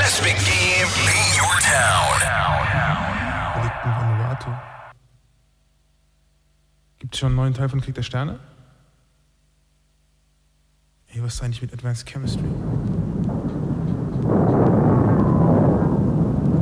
Let's begin in your town. Wo liegt denn Vanuatu? Gibt es schon einen neuen Teil von Krieg der Sterne? Ey, was ist eigentlich mit Advanced Chemistry?